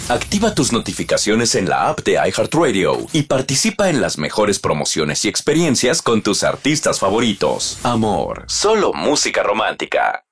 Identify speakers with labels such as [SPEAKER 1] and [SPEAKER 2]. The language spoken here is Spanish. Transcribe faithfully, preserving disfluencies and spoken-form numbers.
[SPEAKER 1] Activa tus notificaciones en la app de iHeartRadio y participa en las mejores promociones y experiencias con tus artistas favoritos. Amor, solo música romántica.